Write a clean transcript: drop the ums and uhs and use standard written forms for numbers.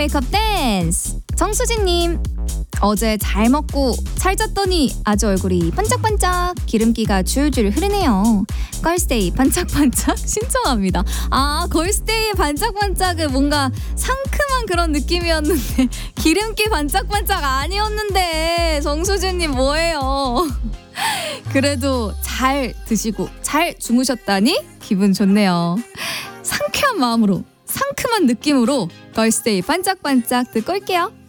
웨이크업 댄스. 정수진님, 어제 잘 먹고 잘 잤더니 아주 얼굴이 반짝반짝 기름기가 줄줄 흐르네요. 걸스데이 반짝반짝 신청합니다. 아, 걸스데이 반짝반짝은 뭔가 상큼한 그런 느낌이었는데 기름기 반짝반짝 아니었는데 정수진님 뭐예요? 그래도 잘 드시고 잘 주무셨다니 기분 좋네요. 상쾌한 마음으로 상큼한 느낌으로 걸스데이 반짝반짝 듣고 올게요.